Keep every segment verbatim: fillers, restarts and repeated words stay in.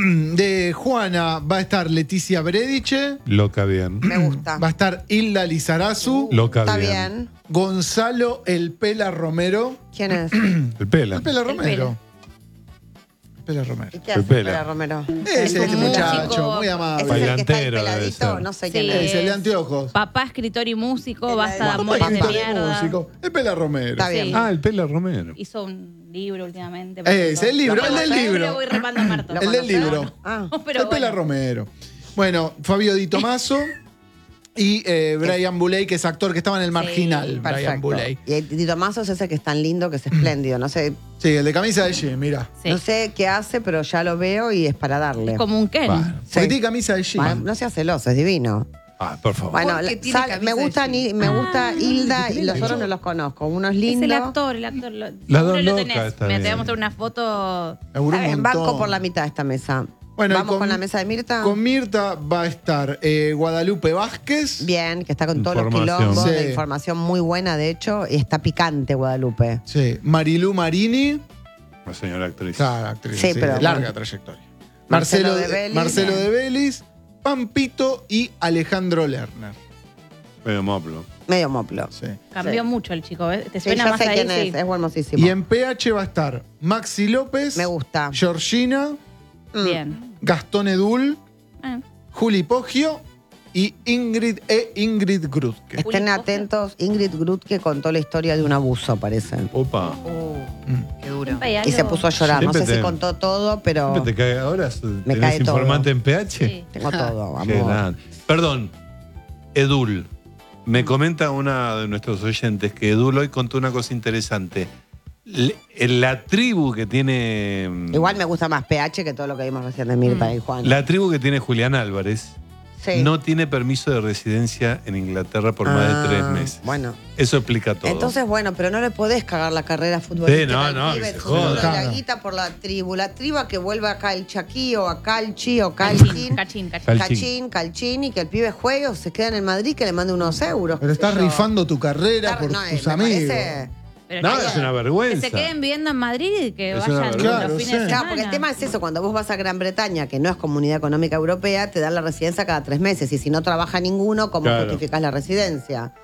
de Juana va a estar Leticia Brediche. Loca bien. Me gusta. Va a estar Hilda Lizarazu. Uh, Loca Está bien. bien. Gonzalo El Pela Romero. ¿Quién es? El Pela. El Pela Romero. El Pela Romero. ¿Y qué hace El Pela. Pela Romero? Ese, Es este un muchacho, músico. muy ¿Ese amable. es el que está ahí Bailantero debe peladito? ser. No sé Sí. quién es. Ese, el de anteojos. Papá, escritor y músico, El basta de de- amores de Papá, mierda. músico. El Pela Romero. Está bien. Sí. Ah, el Pela Romero. Hizo un libro últimamente. Ese, el libro, Lo el del conozco, libro. Le voy remando a Marta. ¿Lo El del conocés? libro. Ah. Pero el Pela bueno. Romero. Bueno, Fabio Di Tomaso y eh, Brian Buley, que es actor que estaba en el Marginal. Brian Perfecto. Buley. Y Di Tomaso es ese que es tan lindo, que es espléndido. No sé, Sí, el de camisa de jean, mira. Sí. no sé qué hace, pero ya lo veo y es para darle. Es como un Ken. Va. Porque Sí. tiene camisa de jean. Bueno, no sea celoso, es divino. Ah, por favor. Bueno, Porque la- tiene sal- camisa me de gusta, jean. ni- me gusta Ah, Hilda qué y los lindo. otros no los conozco. Uno es Es lindo. el actor, el actor. Lo, Las seguro dos lo locas tenés. está Mira, te voy a bien. mostrar una foto. Laburo un Ah, montón. banco por la mitad de esta mesa. Bueno, y Vamos con, la mesa de Mirta. Con Mirta va a estar eh, Guadalupe Vázquez. Bien, que está con todos los Información. quilombos de Sí. información muy buena, de hecho, y está picante Guadalupe. Sí. Marilú Marini. La señora actriz. Claro, actriz. Sí, sí, pero de larga bueno. trayectoria. Marcelo Marcelo, de de Belis. Marcelo de Belis, Pampito y Alejandro Lerner. Medio moplo. Medio moplo. Sí. Cambió Sí. mucho el chico. ¿eh? ¿Te Sí, suena ya más sé ahí? quién Sí. es, es hermosísimo. Y en P H va a estar Maxi López. Me gusta. Georgina, Mm. Bien. Gastón Edul, Ah. Juli Poggio y Ingrid e Ingrid Grutke. Estén Juli atentos, Ingrid Grutke contó la historia de un abuso, parece. Opa. Uh, qué duro. Siempre hay Y algo- se puso a llorar. No Siempre sé si te- contó todo, pero Siempre te cae ahora. Me ¿Tenés cae todo. informante en P H? Sí. tengo todo, Qué amor. grande. Perdón, Edul. Me comenta una de nuestros oyentes que Edul hoy contó una cosa interesante. Le- La tribu que tiene. Igual me gusta más P H que todo lo que vimos recién de Mirta y Juan. La tribu que tiene Julián Álvarez Sí. no tiene permiso de residencia en Inglaterra por más Ah, de tres meses. Bueno, Eso explica todo. entonces bueno, pero no le podés cagar la carrera futbolística. Sí, no, al no, pibe, que se solo joda. de la Claro. guita por la tribu. La tribu que vuelva acá el Chaquí o acá el Chi o Cachín, Calcín. cachín, cachín. Cal- Cachín, Calchín y que el pibe juegue o se queda en el Madrid que le mande unos euros. Pero qué sé estás yo. rifando tu carrera Está- por no, tus me amigos. parece- Pero No, que- es una Que vergüenza. se queden viviendo en Madrid y que Es una vayan vergüenza. los Claro, fines sí. de Claro, semana. porque el tema es eso, cuando vos vas a Gran Bretaña, que no es Comunidad Económica Europea, te dan la residencia cada tres meses. Y si no trabaja ninguno, ¿cómo Claro. justificás la residencia?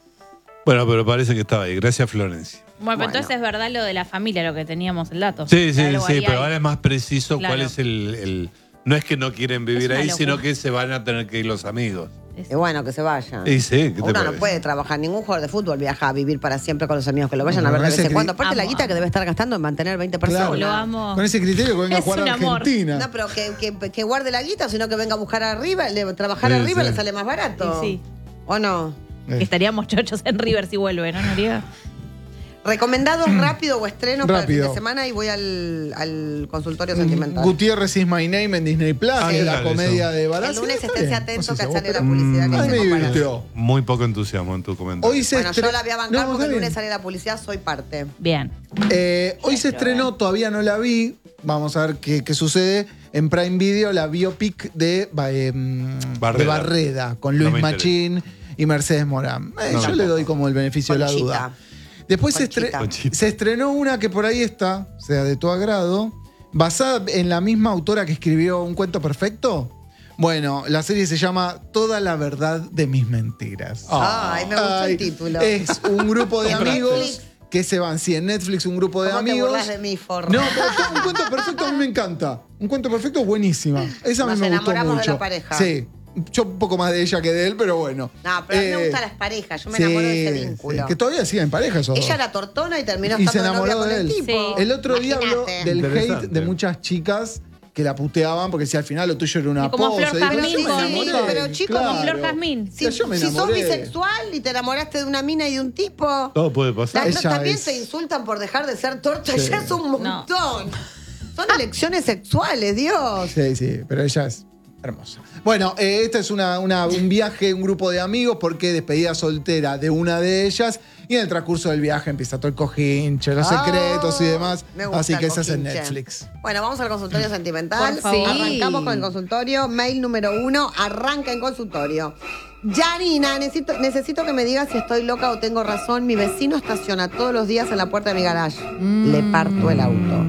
Bueno, pero parece que estaba ahí. Gracias, Florencia. Bueno, pero Bueno. entonces es verdad lo de la familia, lo que teníamos el dato. Sí, sí, Algo sí, ahí pero hay. ahora es más preciso Claro. cuál es el, el- No es que no quieren vivir Es una ahí, locura. sino que se van a tener que ir los amigos. Es- Y bueno, que se vayan. Y sí, ¿qué te Uno parece? no puede trabajar, ningún jugador de fútbol viaja a vivir para siempre con los amigos que lo vayan No, a ver de con vez ese en cuando. cri- Aparte la Amo, guita que amo. debe estar gastando en mantener veinte Claro. personas. Lo amo. Con ese criterio que venga a Es jugar un a amor. Argentina. No, pero que, que- que guarde la guita, sino que venga a buscar arriba, le- trabajar Sí, arriba sí. le sale más barato. Y sí. ¿O no? Eh. Que estaríamos chochos en River si vuelve, ¿no, Noriega? Recomendados rápido o estrenos para el fin Rápido. de semana y voy al, al consultorio sentimental. Gutiérrez is my name en Disney Plus, Ah, que es la dale, comedia eso. de El Barassi. lunes Está esténse bien. atento No sé que si a vos, sale la pero- publicidad que A mí hicimos me para- divirtió. Muy poco entusiasmo en tu comentario. Hoy se Bueno, estre- yo la voy a bancar No, porque está el lunes bien. sale la publicidad, soy parte. Bien. Eh, hoy se Pero, estrenó, todavía no la vi. Vamos a ver qué, qué sucede. En Prime Video, la biopic de, ba- em, Barreda. de Barreda, con No Luis me Machín y Mercedes Morán. Eh, No, yo tampoco. le doy como el beneficio de la Conchita. duda. Después se, estre- Conchita. Conchita. se estrenó una que por ahí está, o sea, de tu agrado, basada en la misma autora que escribió Un cuento perfecto. Bueno, la serie se llama Toda la verdad de mis mentiras. Ay, me gustó el título. Es un grupo de ¿En amigos Netflix? que se van. Sí, en Netflix un grupo de ¿Cómo te amigos. burlas de mí, forro? No, pero Un cuento perfecto a mí me encanta. Un cuento perfecto es buenísima. Esa a mí Nos me gustó enamoramos de mucho. la pareja. Sí. Yo un poco más de ella que de él, pero bueno. No, pero a mí me Eh, gustan las parejas, yo me sí, enamoro de ese sí, vínculo. que todavía siguen en pareja esos Ella dos. era tortona y terminó Y se estando de novia enamoró con de el él. tipo. Sí. El otro día habló Imagínate. del hate Interesante. de muchas chicas que la puteaban porque si al final lo tuyo era una Y como pose. Flor Dijo, Jazmín "Yo me con- enamoré". pero chico, como Flor Jazmín. Si, Ya yo me si sos enamoré. bisexual y te enamoraste de una mina y de un tipo, Todo puede la- pasar. Ella también es- te insultan por dejar de ser torta. Sí. Ya es un montón. Son elecciones sexuales, Dios. Sí, sí, pero ella es hermosa. Bueno, eh, esta es una, una- un viaje, un grupo de amigos, porque despedida soltera de una de ellas. Y en el transcurso del viaje empieza todo el cojinche, los Ah, secretos y demás. me gusta Así que el esa es en cojinche. Netflix. Bueno, vamos al consultorio sentimental. Por favor. Arrancamos con el consultorio. Mail número uno, arranca en consultorio. Janina, necesito, necesito que me digas si estoy loca o tengo razón. Mi vecino estaciona todos los días en la puerta de mi garage. Le parto el auto.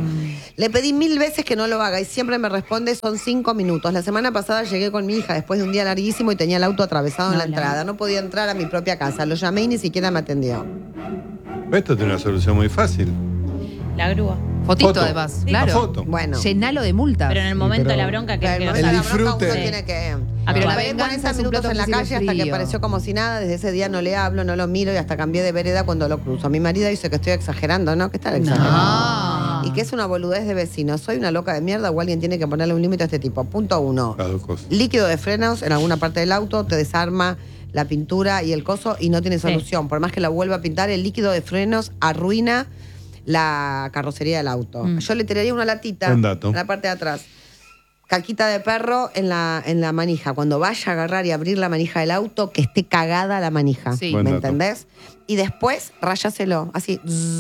Le pedí mil veces que no lo haga y siempre me responde son cinco minutos. La semana pasada llegué con mi hija después de un día larguísimo y tenía el auto atravesado No, en la la- entrada. No podía entrar a mi propia casa. Lo llamé y ni siquiera me atendió. Esto tiene una solución muy fácil. La grúa. Fotito, Foto. además, Sí. claro. Una foto. Bueno. Llenalo de multas. Pero en el momento pero- de la bronca que Pero que el lo momento de la El bronca uno disfrute. tiene que... Ah, pero la Esperé venganza cuarenta es un minutos plato en la que sirve calle hasta que frío. pareció como si nada. Desde ese día no le hablo, no lo miro y hasta cambié de vereda cuando lo cruzo. Mi marido dice que estoy exagerando, ¿no? ¿Qué tal exagerando? No. Y que es una boludez de vecino. ¿Soy una loca de mierda o alguien tiene que ponerle un límite a este tipo? Punto uno. Las dos cosas. Líquido de frenos en alguna parte del auto te desarma la pintura y el coso y no tiene solución. Por más que la vuelva a pintar, el líquido de frenos arruina la carrocería del auto. Mm. Yo le tiraría una latita Buen dato. en la parte de atrás. Caquita de perro en la, en la manija. Cuando vaya a agarrar y abrir la manija del auto, que esté cagada la manija. Sí. Buen ¿Me dato. entendés? Y después rayáselo, así.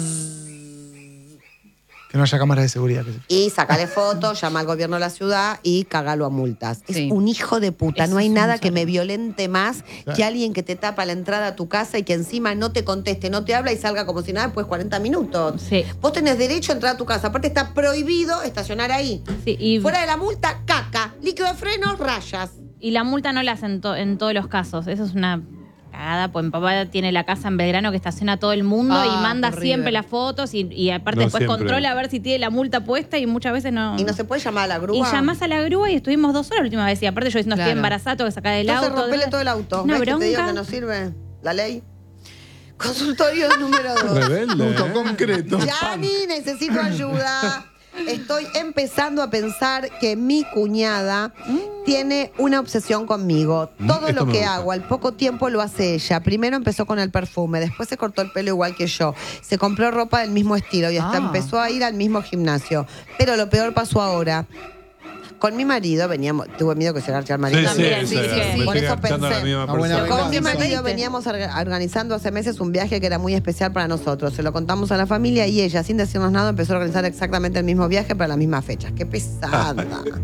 Que no haya cámaras de seguridad. que- Y sacale fotos, llama al gobierno de la ciudad y cagalo a multas. Sí. Es un hijo de puta. Eso No hay es un nada que solo. me violente más Claro. que alguien que te tapa la entrada a tu casa y que encima no te conteste, no te habla y salga como si nada después de cuarenta minutos. Sí. Vos tenés derecho a entrar a tu casa. Aparte está prohibido estacionar ahí. Sí, y, Fuera de la multa, caca. Líquido de frenos, rayas. y la multa no la hacen to- en todos los casos. Eso es una cagada, pues mi papá tiene la casa en Belgrano que estaciona a todo el mundo Ah, y manda horrible. siempre las fotos y, y aparte No después siempre. controla a ver si tiene la multa puesta y muchas veces no. Y no se puede llamar a la grúa. Y llamás a la grúa y estuvimos dos horas la última vez. Y aparte yo diciendo Claro. estoy embarazada, tengo que sacar del Entonces auto. rompele todo el auto. Una ¿Ves que te digo bronca. que no sirve la ley? Consultorio número dos. Rebelde. Punto ¿eh? concreto. Yani, necesito ayuda. Estoy empezando a pensar que mi cuñada tiene una obsesión conmigo. Mm, Todo esto lo me que gusta. hago al poco tiempo lo hace ella. Primero empezó con el perfume, después se cortó el pelo igual que yo. Se compró ropa del mismo estilo y hasta Ah. empezó a ir al mismo gimnasio. Pero lo peor pasó ahora. Con mi marido veníamos, tuve miedo que se garche al Sí, marido. sí, También, sí, sí, sí, sí. me Por estoy eso agachando a la pensé. misma Una buena persona. Con mi venganza. marido veníamos orga- organizando hace meses un viaje que era muy especial para nosotros. Se lo contamos a la familia y ella, sin decirnos nada, empezó a organizar exactamente el mismo viaje para las mismas fechas. ¡Qué pesada!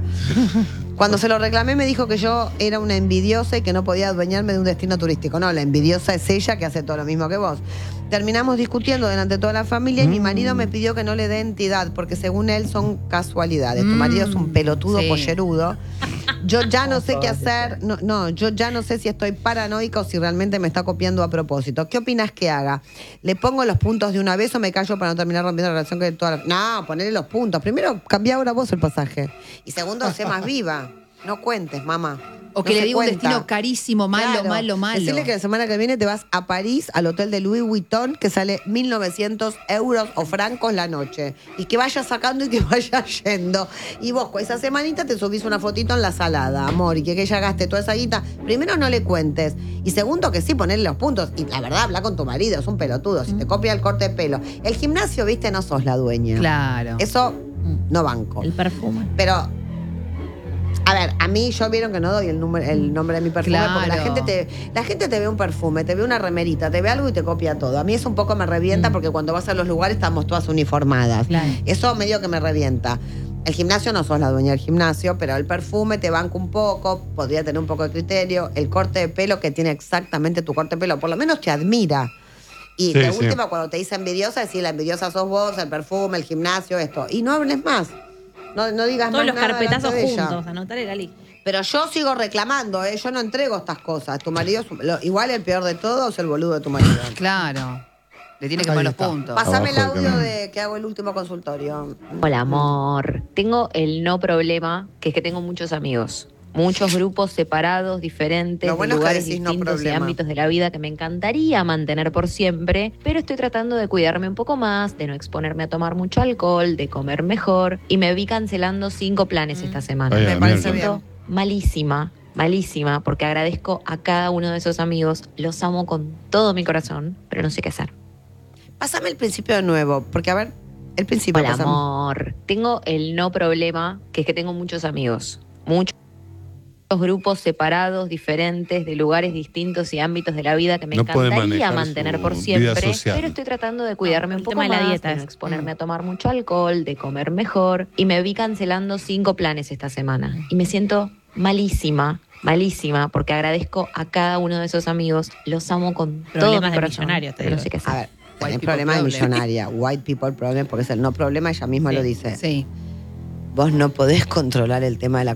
Cuando se lo reclamé me dijo que yo era una envidiosa y que no podía adueñarme de un destino turístico. No, la envidiosa es ella que hace todo lo mismo que vos. Terminamos discutiendo delante de toda la familia y mi marido me pidió que no le dé entidad porque según él son casualidades. Tu Mm, marido es un pelotudo sí. pollerudo. Yo ya no sé qué hacer. No, no, yo ya no sé si estoy paranoica o si realmente me está copiando a propósito. ¿Qué opinas que haga? ¿Le pongo los puntos de una vez o me callo para no terminar rompiendo la relación que toda la... No, ponerle los puntos. Primero, cambia ahora vos el pasaje. Y segundo, sé más viva. No cuentes, mamá. O que No le se diga un cuenta. destino carísimo, malo, Claro. malo, malo. Decirle que la semana que viene te vas a París, al hotel de Louis Vuitton, que sale mil novecientos euros o francos la noche. Y que vaya sacando y que vaya yendo. Y vos, con esa semanita, te subís una fotito en la salada, amor, y que, que ella gaste toda esa guita. Primero, no le cuentes. Y segundo, que sí, ponerle los puntos. Y la verdad, habla con tu marido, es un pelotudo. Si te copia el corte de pelo. El gimnasio, viste, no sos la dueña. Claro. Eso, no banco. El perfume. Pero, a ver, a mí yo vieron que no doy el, número, el nombre de mi perfume porque la Claro. gente, te, la gente te ve un perfume, te ve una remerita, te ve algo y te copia todo. A mí eso un poco me revienta porque cuando vas a los lugares estamos todas uniformadas. Claro. Eso medio que me revienta. El gimnasio no sos la dueña del gimnasio, pero el perfume te banca un poco, podría tener un poco de criterio. El corte de pelo que tiene exactamente tu corte de pelo, por lo menos te admira. Y Sí, de sí. última, cuando te dice envidiosa, decir la envidiosa sos vos, el perfume, el gimnasio, esto. Y no hables más. No, no digas Todos más los nada carpetazos delante de ella. juntos, anotar la lista. Pero yo sigo reclamando, ¿eh? Yo no entrego estas cosas. Tu marido, es un- lo- igual el peor de todos es el boludo de tu marido. Claro. Le tiene que Ahí poner los está. puntos. Pasame el Abajo del audio canal. de que hago el último consultorio. Hola, amor. Tengo el no problema, que es que tengo muchos amigos. Muchos grupos separados, diferentes, Lo de bueno es que lugares decís no distintos y problema. ámbitos de la vida que me encantaría mantener por siempre, pero estoy tratando de cuidarme un poco más, de no exponerme a tomar mucho alcohol, de comer mejor, y me vi cancelando cinco planes esta semana. Ay, Me a parece miércoles. bien. Siento malísima, malísima, porque agradezco a cada uno de esos amigos, los amo con todo mi corazón, pero no sé qué hacer. Pásame el principio de nuevo, porque a ver, el principio. Hola, pásame. amor. Tengo el no problema, que es que tengo muchos amigos. Muchos grupos separados, diferentes, de lugares distintos y ámbitos de la vida que me No puede encantaría manejar mantener su por vida siempre. social. Pero estoy tratando de cuidarme el un poco tema de la más, dieta de no es- exponerme a tomar mucho alcohol, de comer mejor. Y me vi cancelando cinco planes esta semana. Y me siento malísima. Malísima, porque agradezco a cada uno de esos amigos, los amo con todo Problemas mi de corazón, millonario, te pero no digo. sé qué hacer. A ver, tenés people problemas de problem. millonaria. White people problem, porque es el no problema, ella misma Sí, lo dice. Sí. Vos no podés controlar el tema de la